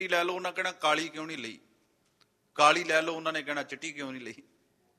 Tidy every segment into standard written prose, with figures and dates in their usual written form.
ਲੈ ਲਓ, ਉਹਨਾਂ ਕਹਿਣਾ ਕਾਲੀ ਕਿਉਂ ਨਹੀਂ ਲਈ, ਕਾਲੀ ਲੈ ਲਓ, ਉਹਨਾਂ ਨੇ ਕਹਿਣਾ ਚਿੱਟੀ ਕਿਉਂ ਨਹੀਂ ਲਈ।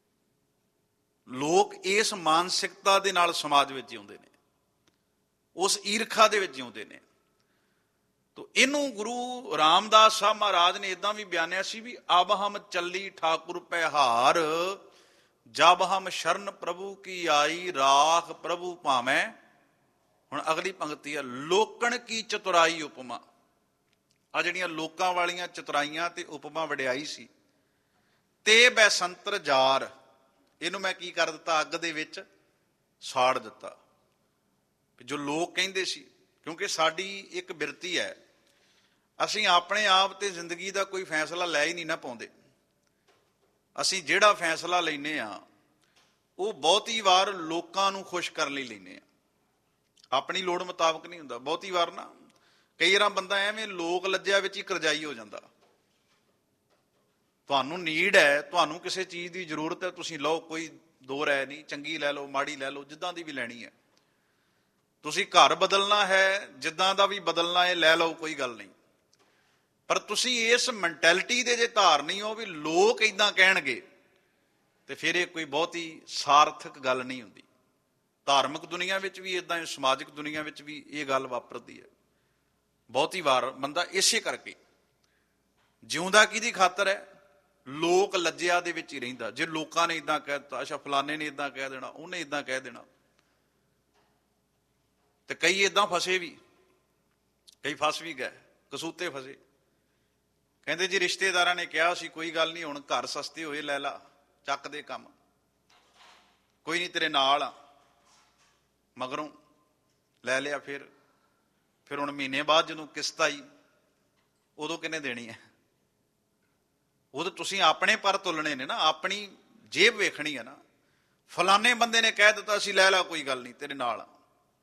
ਲੋਕ ਇਸ ਮਾਨਸਿਕਤਾ ਦੇ ਨਾਲ ਸਮਾਜ ਵਿੱਚ ਜਿਉਂਦੇ ਨੇ, ਉਸ ਈਰਖਾ ਦੇ ਵਿੱਚ ਜਿਉਂਦੇ ਨੇ। ਤੋ ਇਹਨੂੰ ਗੁਰੂ ਰਾਮਦਾਸ ਸਾਹਿਬ ਮਹਾਰਾਜ ਨੇ ਇਦਾਂ ਵੀ ਬਿਆਨਿਆ ਸੀ ਵੀ ਅਬ ਹਮ ਚੱਲੀ ਠਾਕੁਰ ਪੈ ਹਾਰ, ਜਬ ਹਮ ਸ਼ਰਨ ਪ੍ਰਭੂ ਕੀ ਆਈ, ਰਾਖ ਪ੍ਰਭੂ ਭਾਵੇਂ। ਹੁਣ ਅਗਲੀ ਪੰਕਤੀ ਆ, ਲੋਕਣ ਕੀ ਚਤੁਰਾਈ ਉਪਮਾ। ਆ ਜਿਹੜੀਆਂ ਲੋਕਾਂ ਵਾਲੀਆਂ ਚਤੁਰਾਈਆਂ ਤੇ ਉਪਮਾ ਵਡਿਆਈ ਸੀ। ਤੇ ਬੈਸੰਤਰ ਜਾਰ, ਇਹਨੂੰ ਮੈਂ ਕੀ ਕਰ ਦਿੱਤਾ, ਅੱਗ ਦੇ ਵਿੱਚ ਸਾੜ ਦਿੱਤਾ। ਜੋ ਲੋਕ ਕਹਿੰਦੇ ਸੀ, ਕਿਉਂਕਿ ਸਾਡੀ ਇੱਕ ਬਿਰਤੀ ਹੈ, ਅਸੀਂ ਆਪਣੇ ਆਪ ਤੇ ਜ਼ਿੰਦਗੀ ਦਾ ਕੋਈ ਫੈਸਲਾ ਲੈ ਹੀ ਨਹੀਂ ਨਾ ਪਾਉਂਦੇ। ਅਸੀਂ ਜਿਹੜਾ ਫੈਸਲਾ ਲੈਂਦੇ ਹਾਂ ਉਹ ਬਹੁਤੀ ਵਾਰ ਲੋਕਾਂ ਨੂੰ ਖੁਸ਼ ਕਰਨ ਲਈ ਲੈਂਦੇ ਹਾਂ, ਆਪਣੀ ਲੋੜ ਮੁਤਾਬਕ ਨਹੀਂ ਹੁੰਦਾ। ਬਹੁਤੀ ਵਾਰ ਨਾ ਕਈ ਵਾਰ ਬੰਦਾ ਐਵੇਂ ਲੋਕ ਲੱਜਿਆ ਵਿੱਚ ਹੀ ਕਰਜ਼ਾਈ ਹੋ ਜਾਂਦਾ। ਤੁਹਾਨੂੰ ਨੀਡ ਹੈ, ਤੁਹਾਨੂੰ ਕਿਸੇ ਚੀਜ਼ ਦੀ ਜ਼ਰੂਰਤ ਹੈ, ਤੁਸੀਂ ਲਓ, ਕੋਈ ਦੋ ਰਾਏ ਨਹੀਂ, ਚੰਗੀ ਲੈ ਲਓ, ਮਾੜੀ ਲੈ ਲਓ, ਜਿੱਦਾਂ ਦੀ ਵੀ ਲੈਣੀ ਹੈ। ਤੁਸੀਂ ਘਰ ਬਦਲਣਾ ਹੈ, ਜਿੱਦਾਂ ਦਾ ਵੀ ਬਦਲਣਾ ਹੈ ਲੈ ਲਓ, ਕੋਈ ਗੱਲ ਨਹੀਂ। ਪਰ ਤੁਸੀਂ ਇਸ ਮੈਂਟੈਲਿਟੀ ਦੇ ਜੇ ਧਾਰ ਨਹੀਂ ਹੋ ਵੀ ਲੋਕ ਇੱਦਾਂ ਕਹਿਣਗੇ, ਤੇ ਫਿਰ ਇਹ ਕੋਈ ਬਹੁਤੀ ਸਾਰਥਕ ਗੱਲ ਨਹੀਂ ਹੁੰਦੀ। ਧਾਰਮਿਕ ਦੁਨੀਆ ਵਿੱਚ ਵੀ ਇੱਦਾਂ, ਸਮਾਜਿਕ ਦੁਨੀਆ ਵਿੱਚ ਵੀ ਇਹ ਗੱਲ ਵਾਪਰਦੀ ਹੈ। ਬਹੁਤੀ ਵਾਰ ਬੰਦਾ ਇਸੇ ਕਰਕੇ ਜਿਉਂਦਾ ਕਿਹਦੀ ਖਾਤਰ ਹੈ, ਲੋਕ ਲੱਜਿਆ ਦੇ ਵਿੱਚ ਹੀ ਰਹਿੰਦਾ। ਜੇ ਲੋਕਾਂ ਨੇ ਇੱਦਾਂ ਕਹਿ ਦਿੱਤਾ, ਅੱਛਾ ਫਲਾਣੇ ਨੇ ਇੱਦਾਂ ਕਹਿ ਦੇਣਾ, ਉਹਨੇ ਇੱਦਾਂ ਕਹਿ ਦੇਣਾ। ਤੇ ਕਈ ਇੱਦਾਂ ਫਸੇ ਵੀ, ਕਈ ਫਸ ਵੀ ਗਏ, ਕਸੂਤੇ ਫਸੇ। ਕਹਿੰਦੇ ਜੀ ਰਿਸ਼ਤੇਦਾਰਾਂ ਨੇ ਕਿਹਾ ਸੀ ਕੋਈ ਗੱਲ ਨਹੀਂ, ਹੁਣ ਘਰ ਸਸਤੇ ਹੋਏ ਲੈ ਲਾ, ਚੱਕ ਦੇ ਕੰਮ, ਕੋਈ ਨਹੀਂ ਤੇਰੇ ਨਾਲ ਆ। ਮਗਰੋਂ ਲੈ ਲਿਆ, ਫਿਰ ਹੁਣ ਮਹੀਨੇ ਬਾਅਦ ਜਦੋਂ ਕਿਸ਼ਤ ਆਈ, ਉਦੋਂ ਕਿਹਨੇ ਦੇਣੀ ਹੈ? ਉਦੋਂ ਤੁਸੀਂ ਆਪਣੇ ਪਰ ਤੁਲਣੇ ਨੇ ਨਾ, ਆਪਣੀ ਜੇਬ ਵੇਖਣੀ ਹੈ ਨਾ। ਫਲਾਣੇ ਬੰਦੇ ਨੇ ਕਹਿ ਦਿੱਤਾ ਸੀ ਲੈ ਲਾ, ਕੋਈ ਗੱਲ ਨਹੀਂ ਤੇਰੇ ਨਾਲ ਆ।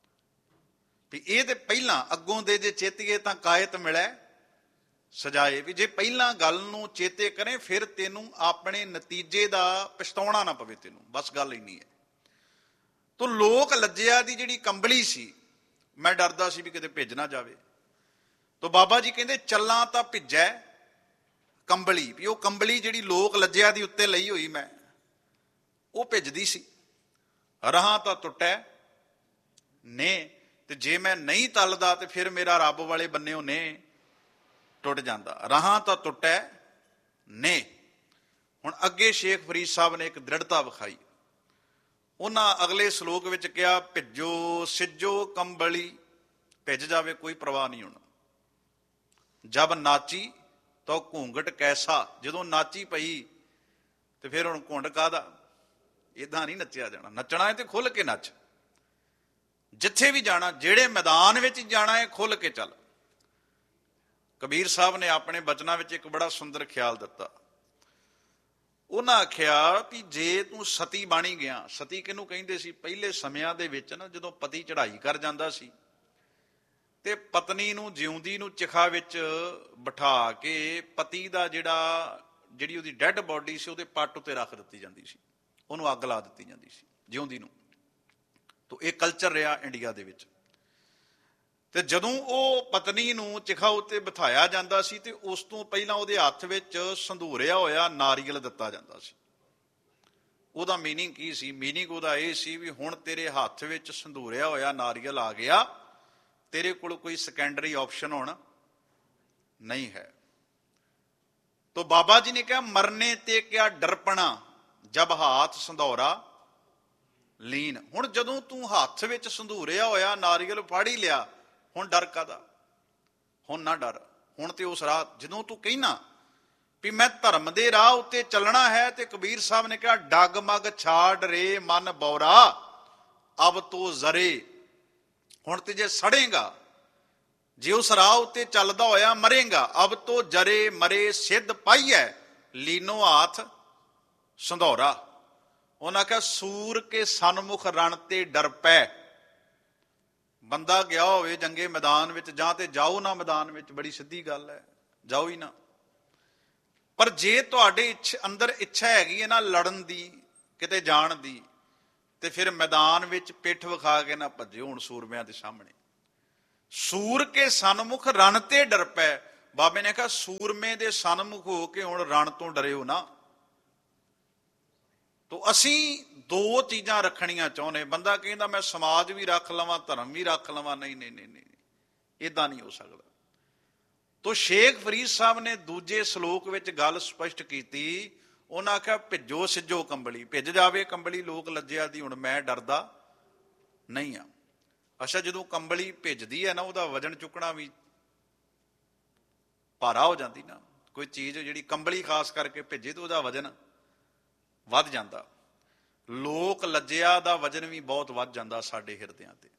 ਵੀ ਇਹ ਤੇ ਪਹਿਲਾਂ ਅੱਗੋਂ ਦੇ ਜੇ ਚੇਤੀਏ ਤਾਂ ਕਾਇਤ ਮਿਲੇ ਸਜਾਏ। ਵੀ ਜੇ ਪਹਿਲਾਂ ਗੱਲ ਨੂੰ ਚੇਤੇ ਕਰੇ, ਫਿਰ ਤੈਨੂੰ ਆਪਣੇ ਨਤੀਜੇ ਦਾ ਪਛਤਾਉਣਾ ਨਾ ਪਵੇ ਤੈਨੂੰ, ਬਸ ਗੱਲ ਇੰਨੀ ਹੈ। ਤੋ ਲੋਕ ਲੱਜਿਆ ਦੀ ਜਿਹੜੀ ਕੰਬਲੀ ਸੀ, ਮੈਂ ਡਰਦਾ ਸੀ ਵੀ ਕਿਤੇ ਭਿੱਜ ਨਾ ਜਾਵੇ। ਤੋ ਬਾਬਾ ਜੀ ਕਹਿੰਦੇ ਚੱਲਾਂ ਤਾਂ ਭਿੱਜੈ ਕੰਬਲੀ। ਵੀ ਉਹ ਕੰਬਲੀ ਜਿਹੜੀ ਲੋਕ ਲੱਜਿਆ ਦੀ ਉੱਤੇ ਲਈ ਹੋਈ ਮੈਂ, ਉਹ ਭਿੱਜਦੀ ਸੀ। ਰਹਾਂ ਤਾਂ ਟੁੱਟੈ ਨੇ, ਤੇ ਜੇ ਮੈਂ ਨਹੀਂ ਤਲਦਾ ਤੇ ਫਿਰ ਮੇਰਾ ਰੱਬ ਵਾਲੇ ਬੰਨਿਓ ਨੇ ਟੁੱਟ ਜਾਂਦਾ। ਰਹਾਂ ਤਾਂ ਟੁੱਟੈ ਨੇ। ਹੁਣ ਅੱਗੇ ਸ਼ੇਖ ਫਰੀਦ ਸਾਹਿਬ ਨੇ ਇੱਕ ਦ੍ਰਿੜਤਾ ਵਿਖਾਈ। ਉਹਨਾਂ ਅਗਲੇ ਸ਼ਲੋਕ ਵਿੱਚ ਕਿਹਾ, ਭਿੱਜੋ ਸਿੱਜੋ ਕੰਬਲੀ, ਭਿੱਜ ਜਾਵੇ ਕੋਈ ਪਰਵਾਹ ਨਹੀਂ ਹੋਣਾ। ਜਬ ਨਾਚੀ ਤਾਂ ਘੂੰਘਟ ਕੈਸਾ, ਜਦੋਂ ਨਾਚੀ ਪਈ ਤੇ ਫਿਰ ਹੁਣ ਘੁੰਡ ਕਾਹਦਾ? ਏਦਾਂ ਨਹੀਂ ਨੱਚਿਆ ਜਾਣਾ, ਨੱਚਣਾ ਹੈ ਤੇ ਖੁੱਲ ਕੇ ਨੱਚ। ਜਿੱਥੇ ਵੀ ਜਾਣਾ, ਜਿਹੜੇ ਮੈਦਾਨ ਵਿੱਚ ਜਾਣਾ ਹੈ, ਖੁੱਲ ਕੇ ਚੱਲ। ਕਬੀਰ ਸਾਹਿਬ ਨੇ ਆਪਣੇ ਬਚਨਾਂ ਵਿੱਚ ਇੱਕ ਬੜਾ ਸੁੰਦਰ ਖਿਆਲ ਦਿੱਤਾ। ਉਹਨਾਂ ਆਖਿਆ ਵੀ ਜੇ ਤੂੰ ਸਤੀ ਬਾਣੀ ਗਿਆ, ਸਤੀ ਕਿਹਨੂੰ ਕਹਿੰਦੇ ਸੀ? ਪਹਿਲੇ ਸਮਿਆਂ ਦੇ ਵਿੱਚ ਨਾ, ਜਦੋਂ ਪਤੀ ਚੜ੍ਹਾਈ ਕਰ ਜਾਂਦਾ ਸੀ ਤੇ ਪਤਨੀ ਨੂੰ ਜਿਉਂਦੀ ਨੂੰ ਚਿਖਾ ਵਿੱਚ ਬਿਠਾ ਕੇ ਪਤੀ ਦਾ ਜਿਹੜੀ ਉਹਦੀ ਡੈੱਡ ਬੋਡੀ ਸੀ ਉਹਦੇ ਪੱਟ ਉੱਤੇ ਰੱਖ ਦਿੱਤੀ ਜਾਂਦੀ ਸੀ, ਉਹਨੂੰ ਅੱਗ ਲਾ ਦਿੱਤੀ ਜਾਂਦੀ ਸੀ ਜਿਉਂਦੀ ਨੂੰ। ਤੋ ਇਹ ਕਲਚਰ ਰਿਹਾ ਇੰਡੀਆ ਦੇ ਵਿੱਚ। ਤੇ ਜਦੋਂ ਉਹ ਪਤਨੀ ਨੂੰ ਚਿਖਾ ਉੱਤੇ ਬਿਠਾਇਆ ਜਾਂਦਾ ਸੀ ਤੇ ਉਸ ਤੋਂ ਪਹਿਲਾਂ ਉਹਦੇ ਹੱਥ ਵਿੱਚ ਸੰਧੂਰਿਆ ਹੋਇਆ ਨਾਰੀਅਲ ਦਿੱਤਾ ਜਾਂਦਾ ਸੀ। ਉਹਦਾ ਮੀਨਿੰਗ ਕੀ ਸੀ? ਮੀਨਿੰਗ ਉਹਦਾ ਇਹ ਸੀ ਵੀ ਹੁਣ ਤੇਰੇ ਹੱਥ ਵਿੱਚ ਸੰਧੂਰਿਆ ਹੋਇਆ ਨਾਰੀਅਲ ਆ ਗਿਆ, ਤੇਰੇ ਕੋਲ ਕੋਈ ਸੈਕੰਡਰੀ ਆਪਸ਼ਨ ਹੁਣ ਨਹੀਂ ਹੈ। ਤੋ ਬਾਬਾ ਜੀ ਨੇ ਕਿਹਾ, ਮਰਨੇ ਤੇ ਕਿਆ ਡਰਪਣਾ, ਜਬ ਹਾਥ ਸੰਧੌਰਾ ਲੀਨ। ਹੁਣ ਜਦੋਂ ਤੂੰ ਹੱਥ ਵਿੱਚ ਸੰਧੂਰਿਆ ਹੋਇਆ ਨਾਰੀਅਲ ਫੜ ਹੀ ਲਿਆ, ਹੁਣ ਡਰ ਕਾਹਦਾ? ਹੁਣ ਨਾ ਡਰ। ਹੁਣ ਤੇ ਉਸ ਰਾਹ, ਜਦੋਂ ਤੂੰ ਕਹਿਣਾ ਵੀ ਮੈਂ ਧਰਮ ਦੇ ਰਾਹ ਉੱਤੇ ਚੱਲਣਾ ਹੈ, ਤੇ ਕਬੀਰ ਸਾਹਿਬ ਨੇ ਕਿਹਾ, ਡਗਮਗ ਛਾੜ ਰੇ ਮਨ ਬੌਰਾ, ਅਬ ਤੋ ਜ਼ਰੇ। ਹੁਣ ਤੇ ਜੇ ਸੜੇਗਾ, ਜੇ ਉਸ ਰਾਹ ਉੱਤੇ ਚੱਲਦਾ ਹੋਇਆ ਮਰੇਗਾ, ਅਬ ਤੋ ਜਰੇ ਮਰੇ ਸਿੱਧ ਪਾਈਐ, ਲੀਨੋ ਹਾਥ ਸੰਧੌਰਾ। ਉਹਨਾਂ ਕਿਹਾ, ਸੂਰ ਕੇ ਸਨਮੁਖ ਰਣ ਤੇ ਡਰ ਪੈ। ਬੰਦਾ ਗਿਆ ਹੋਵੇ ਜੰਗੇ ਮੈਦਾਨ ਵਿੱਚ, ਜਾਂ ਤੇ ਜਾਓ ਨਾ ਮੈਦਾਨ ਵਿੱਚ, ਬੜੀ ਸਿੱਧੀ ਗੱਲ ਹੈ, ਜਾਓ ਹੀ ਨਾ। ਪਰ ਜੇ ਤੁਹਾਡੇ ਅੰਦਰ ਇੱਛਾ ਹੈਗੀ ਹੈ ਨਾ ਲੜਨ ਦੀ, ਕਿਤੇ ਜਾਣ ਦੀ, ਤੇ ਫਿਰ ਮੈਦਾਨ ਵਿੱਚ ਪਿੱਠ ਵਿਖਾ ਕੇ ਨਾ ਭੱਜਿਓ ਹੁਣ ਸੂਰਮਿਆਂ ਦੇ ਸਾਹਮਣੇ। ਸੂਰ ਕੇ ਸਨਮੁਖ ਰਣ ਤੇ ਡਰ ਪੈ। ਬਾਬੇ ਨੇ ਕਿਹਾ ਸੂਰਮੇ ਦੇ ਸਨਮੁਖ ਹੋ ਕੇ ਹੁਣ ਰਣ ਤੋਂ ਡਰਿਓ ਨਾ। ਤੋ ਅਸੀਂ ਦੋ ਚੀਜ਼ਾਂ ਰੱਖਣੀਆਂ ਚਾਹੁੰਦੇ। ਬੰਦਾ ਕਹਿੰਦਾ ਮੈਂ ਸਮਾਜ ਵੀ ਰੱਖ ਲਵਾਂ, ਧਰਮ ਵੀ ਰੱਖ ਲਵਾਂ, ਨਹੀਂ ਨਹੀਂ ਨਹੀਂ ਨਹੀਂ, ਏਦਾਂ ਨਹੀਂ ਹੋ ਸਕਦਾ। ਤੋ ਸ਼ੇਖ ਫਰੀਦ ਸਾਹਿਬ ਨੇ ਦੂਜੇ ਸ਼ਲੋਕ ਵਿੱਚ ਗੱਲ ਸਪਸ਼ਟ ਕੀਤੀ। ਉਹਨਾਂ ਆਖਿਆ ਭਿੱਜੋ ਸਿੱਜੋ ਕੰਬਲੀ, ਭਿੱਜ ਜਾਵੇ ਕੰਬਲੀ ਲੋਕ ਲੱਜਿਆ ਦੀ, ਹੁਣ ਮੈਂ ਡਰਦਾ ਨਹੀਂ ਆ। ਅੱਛਾ, ਜਦੋਂ ਕੰਬਲੀ ਭਿੱਜਦੀ ਹੈ ਨਾ, ਉਹਦਾ ਵਜਨ ਚੁੱਕਣਾ ਵੀ ਭਾਰਾ ਹੋ ਜਾਂਦੀ ਨਾ। ਕੋਈ ਚੀਜ਼ ਜਿਹੜੀ ਕੰਬਲੀ ਖਾਸ ਕਰਕੇ ਭਿੱਜੇ ਤਾਂ ਉਹਦਾ ਵਜਨ ਵੱਧ ਜਾਂਦਾ। ਲੋਕ ਲੱਜਿਆ ਦਾ ਵਜਨ ਵੀ ਬਹੁਤ ਵੱਧ ਜਾਂਦਾ ਸਾਡੇ ਹਿਰਦਿਆਂ ਤੇ।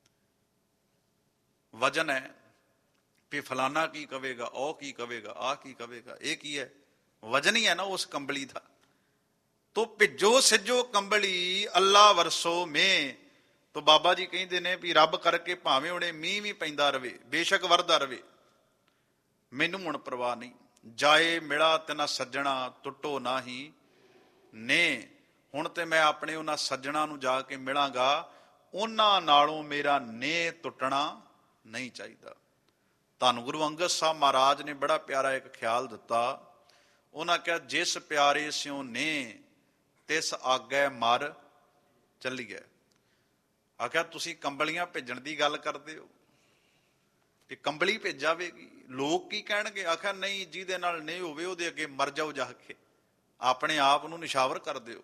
ਵਜਨ ਹੈ ਵੀ ਫਲਾਨਾ ਕੀ ਕਵੇਗਾ, ਉਹ ਕੀ ਕਵੇਗਾ, ਆਹ ਕੀ ਕਵੇਗਾ, ਇਹ ਕੀ ਹੈ, ਵਜਨ ਹੀ ਹੈ ਨਾ ਉਸ ਕੰਬਲੀ ਦਾ। ਤੋ ਭਿੱਜੋ ਸਿੱਜੋ ਕੰਬਲੀ ਅੱਲਾ ਵਰਸੋ ਮੇਂ। ਤੋ ਬਾਬਾ ਜੀ ਕਹਿੰਦੇ ਨੇ ਵੀ ਰੱਬ ਕਰਕੇ ਭਾਵੇਂ ਉਹਨੇ ਮੀਂਹ ਵੀ ਪੈਂਦਾ ਰਵੇ, ਬੇਸ਼ੱਕ ਵਰਦਾ ਰਵੇ, ਮੈਨੂੰ ਹੁਣ ਪਰਵਾਹ ਨਹੀਂ। ਜਾਏ ਮਿਲਾ ਤੇ ਨਾ ਸੱਜਣਾ ਟੁੱਟੋ ਨਾ ਹੀ ਨੇ। ਹੁਣ ਤੇ ਮੈਂ ਆਪਣੇ ਉਹਨਾਂ ਸੱਜਣਾ ਨੂੰ ਜਾ ਕੇ ਮਿਲਾਂਗਾ, ਉਹਨਾਂ ਨਾਲੋਂ ਮੇਰਾ ਨੇ ਟੁੱਟਣਾ ਨਹੀਂ ਚਾਹੀਦਾ। ਧੰਨ ਗੁਰੂ ਅੰਗਦ ਸਾਹਿਬ ਮਹਾਰਾਜ ਨੇ ਬੜਾ ਪਿਆਰਾ ਇੱਕ ਖਿਆਲ ਦਿੱਤਾ। ਉਹਨਾਂ ਕਿਹਾ ਜਿਸ ਪਿਆਰੇ ਸਿਉ ਨੇ ਤਿਸ ਆਗੇ ਮਰ ਚੱਲੀਏ। ਆਖਿਆ ਤੁਸੀਂ ਕੰਬਲੀਆਂ ਭੇਜਣ ਦੀ ਗੱਲ ਕਰਦੇ ਹੋ ਕਿ ਕੰਬਲੀ ਭੇਜ ਜਾਵੇਗੀ, ਲੋਕ ਕੀ ਕਹਿਣਗੇ? ਆਖਿਆ ਨਹੀਂ, ਜਿਹਦੇ ਨਾਲ ਨਹੀਂ ਹੋਵੇ ਉਹਦੇ ਅੱਗੇ ਮਰ ਜਾਓ ਜਾ ਕੇ, ਆਪਣੇ ਆਪ ਨੂੰ ਨਿਸ਼ਾਵਰ ਕਰ ਦਿਓ।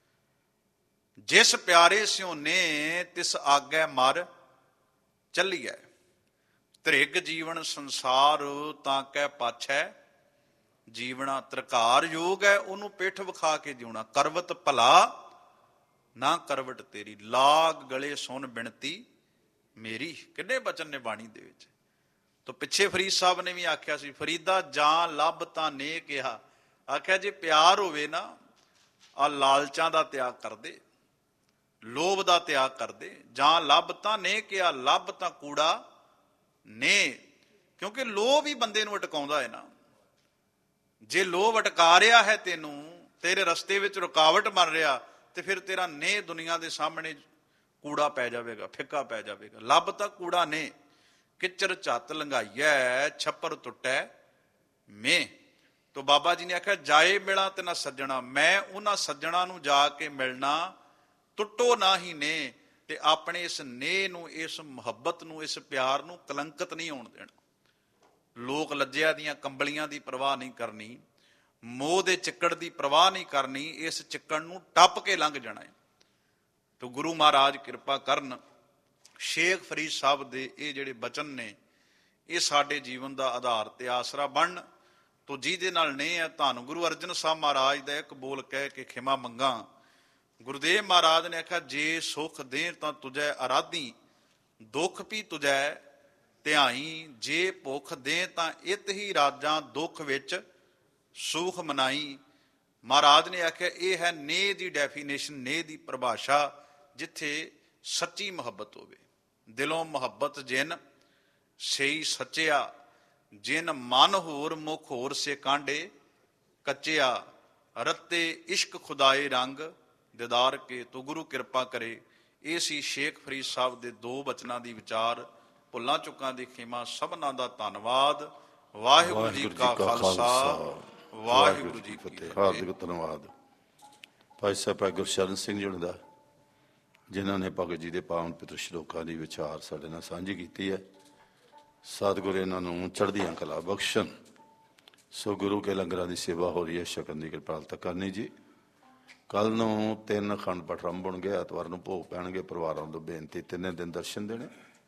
ਜਿਸ ਪਿਆਰੇ ਸਿਉ ਨੇ ਤਿਸ ਆਗੇ ਮਰ ਚੱਲੀਏ। ਧ੍ਰਿਗ ਜੀਵਨ ਸੰਸਾਰ ਤਾਂ ਕਹਿ ਪਾਛੈ ਜੀਵਣਾ। ਤਰਕਾਰ ਯੋਗ ਹੈ, ਉਹਨੂੰ ਪਿੱਠ ਵਿਖਾ ਕੇ ਜਿਉਣਾ। ਕਰਵਤ ਭਲਾ ਨਾ ਕਰਵਟ ਤੇਰੀ, ਲਾਗ ਗਲੇ ਸੁਣ ਬਿਨਤੀ ਮੇਰੀ। ਕਿੰਨੇ ਬਚਨ ਨੇ ਬਾਣੀ ਦੇ ਵਿੱਚ। ਤੋ ਪਿੱਛੇ ਫਰੀਦ ਸਾਹਿਬ ਨੇ ਵੀ ਆਖਿਆ ਸੀ, ਫਰੀਦਾ ਜਾਂ ਲੱਭ ਤਾਂ ਨੇ ਕਿਹਾ। ਆਖਿਆ ਜੇ ਪਿਆਰ ਹੋਵੇ ਨਾ, ਆ ਲਾਲਚਾਂ ਦਾ ਤਿਆਗ ਕਰ ਦੇ, ਲੋਭ ਦਾ ਤਿਆਗ ਕਰ ਦੇ। ਜਾਂ ਲੱਭ ਤਾਂ ਨੇ ਕਿਹਾ, ਲੱਭ ਤਾਂ ਕੂੜਾ ਨੇ। ਕਿਉਂਕਿ ਲੋਭ ਹੀ ਬੰਦੇ ਨੂੰ ਅਟਕਾਉਂਦਾ ਹੈ ਨਾ। ਜੇ ਲੋਭ ਅਟਕਾ ਰਿਹਾ ਹੈ ਤੈਨੂੰ, ਤੇਰੇ ਰਸਤੇ ਵਿੱਚ ਰੁਕਾਵਟ ਬਣ ਰਿਹਾ, ਤੇ ਫਿਰ ਤੇਰਾ ਨੇ ਦੁਨੀਆ ਦੇ ਸਾਹਮਣੇ ਕੂੜਾ ਪੈ ਜਾਵੇਗਾ, ਫਿੱਕਾ ਪੈ ਜਾਵੇਗਾ। ਲੱਭ ਤਾਂ ਕੂੜਾ ਨੇ, ਕਿਚਰ ਝੱਤ ਲੰਘਾਈਐ ਛੱਪਰ ਟੁੱਟੈ ਮੇ। ਤੋ ਬਾਬਾ ਜੀ ਨੇ ਆਖਿਆ ਜਾਏ ਮਿਲਾਂ ਤੇ ਨਾ ਸੱਜਣਾ, ਮੈਂ ਉਹਨਾਂ ਸੱਜਣਾ ਨੂੰ ਜਾ ਕੇ ਮਿਲਣਾ, ਟੁੱਟੋ ਨਾ ਹੀ ਨੇ। ਤੇ ਆਪਣੇ ਇਸ ਨੇ ਨੂੰ, ਇਸ ਮੁਹੱਬਤ ਨੂੰ, ਇਸ ਪਿਆਰ ਨੂੰ ਕਲੰਕਤ ਨਹੀਂ ਹੋਣ ਦੇਣਾ। ਲੋਕ ਲੱਜਿਆ ਦੀਆਂ ਕੰਬਲੀਆਂ ਦੀ ਪਰਵਾਹ ਨਹੀਂ ਕਰਨੀ, ਮੋਹ ਦੇ ਚਿੱਕੜ ਦੀ ਪਰਵਾਹ ਨਹੀਂ ਕਰਨੀ। ਇਸ ਚਿੱਕੜ ਨੂੰ ਟੱਪ ਕੇ ਲੰਘ ਜਾਣਾ ਹੈ। ਤੋ ਗੁਰੂ ਮਹਾਰਾਜ ਕਿਰਪਾ ਕਰਨ, ਸ਼ੇਖ ਫਰੀਦ ਸਾਹਿਬ ਦੇ ਇਹ ਜਿਹੜੇ ਬਚਨ ਨੇ, ਇਹ ਸਾਡੇ ਜੀਵਨ ਦਾ ਆਧਾਰ ਤੇ ਆਸਰਾ ਬਣਨ। ਤੋ ਜਿਹਦੇ ਨਾਲ ਨਹੀਂ ਹੈ, ਧੰਨ ਗੁਰੂ ਅਰਜਨ ਸਾਹਿਬ ਮਹਾਰਾਜ ਦਾ ਇੱਕ ਬੋਲ ਕਹਿ ਕੇ ਖਿਮਾ ਮੰਗਾ। ਗੁਰਦੇਵ ਮਹਾਰਾਜ ਨੇ ਆਖਿਆ ਜੇ ਸੁਖ ਦੇ ਤਾਂ ਤੁਝੈ ਅਰਾਧੀ, ਦੁੱਖ ਵੀ ਤੁਝੈ ਧਿਆਈ। ਜੇ ਭੁੱਖ ਦੇ ਤਾਂ ਇਤ ਹੀ ਰਾਜਾਂ, ਦੁੱਖ ਵਿੱਚ ਸੁਖ ਮਨਾਈ। ਮਹਾਰਾਜ ਨੇ ਆਖਿਆ ਇਹ ਹੈ ਨੇ ਦੀ ਡੈਫੀਨੇਸ਼ਨ, ਨੇ ਦੀ ਪਰਿਭਾਸ਼ਾ, ਜਿੱਥੇ ਸੱਚੀ ਮੁਹੱਬਤ ਹੋਵੇ। ਦਿਲੋਂ ਮੁਹੱਬਤ ਜਿਨ ਸਹੀ ਸੱਚਿਆ, ਜਿਨ ਮਨ ਹੋਰ ਮੁਖ ਹੋਰ ਸੇ ਕਾਂਡੇ ਕੱਚਿਆ। ਰੱਤੇ ਇਸ਼ਕ ਖੁਦਾਏ ਰੰਗ ਦਿਦਾਰ ਕੇ। ਤੋ ਗੁਰੂ ਕਿਰਪਾ ਕਰੇ। ਇਹ ਸੀ ਸ਼ੇਖ ਫਰੀਦ ਸਾਹਿਬ ਦੇ ਦੋ ਬਚਨਾਂ ਦੀ ਵਿਚਾਰ। ਭੁੱਲਾਂ ਚੁੱਕਾਂ ਦੀ ਖਿਮਾ, ਸਭਨਾਂ ਦਾ ਧੰਨਵਾਦ। ਵਾਹਿਗੁਰੂ ਜੀ ਕਾ ਖਾਲਸਾ, ਵਾਹਿਗੁਰੂ ਜੀ ਕੀ ਫਤਿਹ। ਹਾਰਦਿਕ ਧੰਨਵਾਦ ਭਾਈ ਸਾਹਿਬ ਭਾਈ ਗੁਰਸ਼ਰਨ ਸਿੰਘ ਜੀ ਦਾ, ਜਿਨ੍ਹਾਂ ਨੇ ਭਗਤ ਜੀ ਦੇ ਪਾਵਨ ਪਿਤਰ ਸ਼ਲੋਕਾਂ ਦੀ ਵਿਚਾਰ ਸਾਡੇ ਨਾਲ ਸਾਂਝੀ ਕੀਤੀ ਹੈ। ਸਤਿਗੁਰ ਇਹਨਾਂ ਨੂੰ ਚੜ੍ਹਦੀਆਂ ਕਲਾ ਬਖਸ਼ਣ। ਸੋ ਗੁਰੂ ਕੇ ਲੰਗਰਾਂ ਦੀ ਸੇਵਾ ਹੋ ਰਹੀ ਹੈ, ਛਕਣ ਦੀ ਕਿਰਪਾਲਤਾ ਕਰਨੀ ਜੀ। ਕੱਲ ਨੂੰ 3 ਅਖੰਡ ਪਾਠ ਆਰੰਭ ਹੋਣਗੇ, ਐਤਵਾਰ ਨੂੰ ਭੋਗ ਪੈਣਗੇ। ਪਰਿਵਾਰਾਂ ਤੋਂ ਬੇਨਤੀ 3 ਦਿਨ ਦਰਸ਼ਨ ਦੇਣੇ।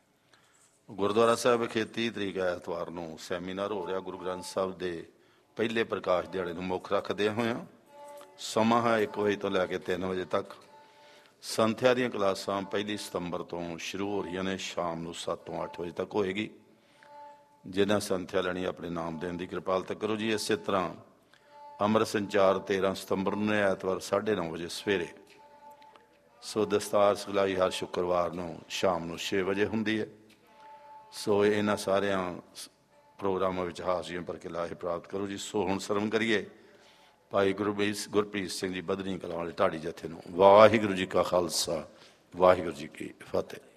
ਗੁਰਦੁਆਰਾ ਸਾਹਿਬ ਵਿਖੇ 30 ਤਰੀਕ ਐਤਵਾਰ ਨੂੰ ਸੈਮੀਨਾਰ ਹੋ ਰਿਹਾ ਗੁਰੂ ਗ੍ਰੰਥ ਸਾਹਿਬ ਦੇ ਪਹਿਲੇ ਪ੍ਰਕਾਸ਼ ਦਿਹਾੜੇ ਨੂੰ ਮੁੱਖ ਰੱਖਦੇ ਹੋਇਆ। ਸਮਾਂ ਹੈ 1 ਵਜੇ ਤੋਂ ਲੈ ਕੇ 3 ਵਜੇ ਤੱਕ। ਸੰਥਿਆ ਦੀਆਂ ਕਲਾਸਾਂ 1 ਸਤੰਬਰ ਤੋਂ ਸ਼ੁਰੂ ਹੋ ਰਹੀਆਂ ਨੇ, ਸ਼ਾਮ ਨੂੰ 7 ਤੋਂ 8 ਵਜੇ ਤੱਕ ਹੋਏਗੀ। ਜਿਹਨਾਂ ਸੰਥਿਆ ਲੈਣੀ ਆਪਣੇ ਨਾਮ ਦੇਣ ਦੀ ਕਿਰਪਾਲਤਾ ਕਰੋ ਜੀ। ਇਸੇ ਤਰ੍ਹਾਂ ਅੰਮ੍ਰਿਤ ਸੰਚਾਰ 13 ਸਤੰਬਰ ਨੂੰ ਐਤਵਾਰ 9:30 ਵਜੇ ਸਵੇਰੇ। ਸੋ ਦਸਤਾਰ ਸਿਖਲਾਈ ਹਰ ਸ਼ੁੱਕਰਵਾਰ ਨੂੰ ਸ਼ਾਮ ਨੂੰ 6 ਵਜੇ ਹੁੰਦੀ ਹੈ। ਸੋ ਇਹਨਾਂ ਸਾਰਿਆਂ ਪ੍ਰੋਗਰਾਮਾਂ ਵਿੱਚ ਹਾਜ਼ਰੀਆਂ ਭਰ ਕੇ ਲਾਹੇ ਪ੍ਰਾਪਤ ਕਰੋ ਜੀ। ਸੋ ਹੁਣ ਸਰਵਣ ਕਰੀਏ ਭਾਈ ਗੁਰਪ੍ਰੀਤ ਸਿੰਘ ਜੀ ਬਦਨੀ ਕਲਾਂ ਵਾਲੇ ਢਾਡੀ ਜਥੇ ਨੂੰ। ਵਾਹਿਗੁਰੂ ਜੀ ਕਾ ਖਾਲਸਾ, ਵਾਹਿਗੁਰੂ ਜੀ ਕੀ ਫਤਿਹ।